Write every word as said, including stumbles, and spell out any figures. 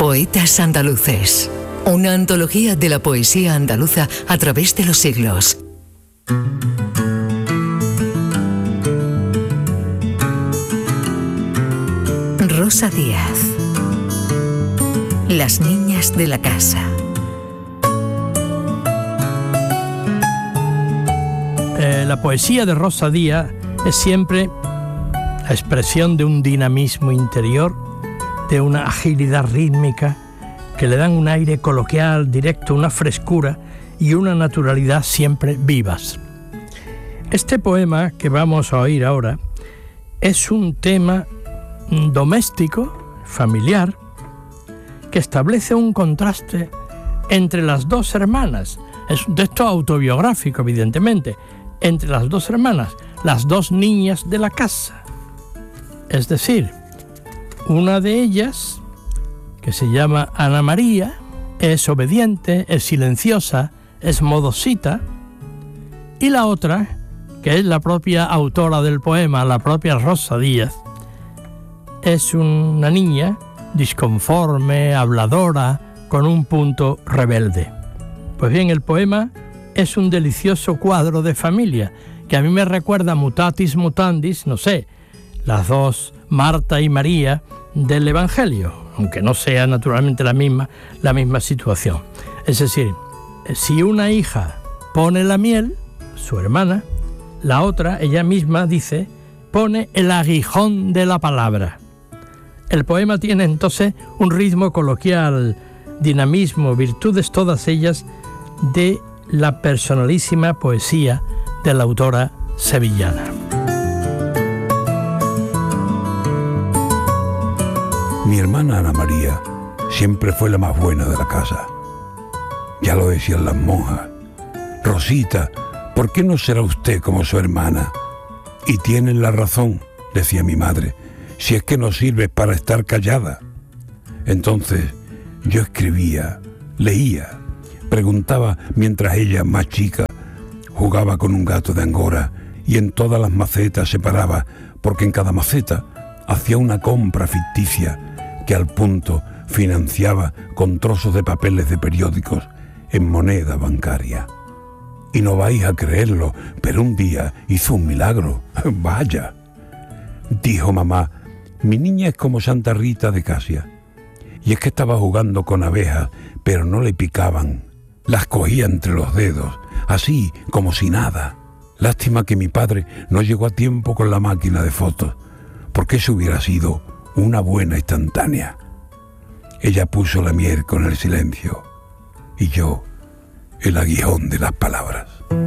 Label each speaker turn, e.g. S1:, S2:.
S1: Poetas andaluces. Una antología de la poesía andaluza a través de los siglos. Rosa Díaz. Las niñas de la casa.
S2: Eh, la poesía de Rosa Díaz es siempre la expresión de un dinamismo interior, de una agilidad rítmica que le dan un aire coloquial, directo, una frescura y una naturalidad siempre vivas. Este poema que vamos a oír ahora es un tema doméstico, familiar, que establece un contraste entre las dos hermanas. Es un texto autobiográfico, evidentemente, entre las dos hermanas, las dos niñas de la casa. Es decir, una de ellas, que se llama Ana María, es obediente, es silenciosa, es modosita, y la otra, que es la propia autora del poema, la propia Rosa Díaz, es una niña disconforme, habladora, con un punto rebelde. Pues bien, el poema es un delicioso cuadro de familia, que a mí me recuerda mutatis mutandis, no sé, las dos Marta y María del Evangelio, aunque no sea naturalmente la misma, la misma situación. Es decir, si una hija pone la miel, su hermana, la otra, ella misma dice, pone el aguijón de la palabra. El poema tiene entonces un ritmo coloquial, dinamismo, virtudes todas ellas de la personalísima poesía de la autora sevillana.
S3: Mi hermana Ana María siempre fue la más buena de la casa. Ya lo decían las monjas. Rosita, ¿por qué no será usted como su hermana? Y tienen la razón, decía mi madre, si es que no sirve para estar callada. Entonces yo escribía, leía, preguntaba mientras ella, más chica, jugaba con un gato de Angora y en todas las macetas se paraba, porque en cada maceta hacía una compra ficticia que al punto financiaba con trozos de papeles de periódicos en moneda bancaria. Y no vais a creerlo, pero un día hizo un milagro. Vaya, dijo mamá, mi niña es como Santa Rita de Casia. Y es que estaba jugando con abejas, pero no le picaban. Las cogía entre los dedos, así como si nada. Lástima que mi padre no llegó a tiempo con la máquina de fotos, porque eso hubiera sido una buena instantánea. Ella puso la miel con el silencio y yo el aguijón de las palabras.